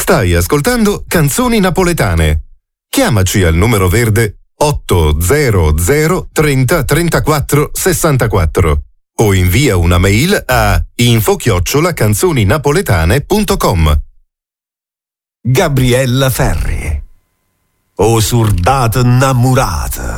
Stai ascoltando Canzoni Napoletane. Chiamaci al numero verde 800 30 34 64 o invia una mail a info@canzoninapoletane.com. Gabriella Ferri. O surdata innamorata.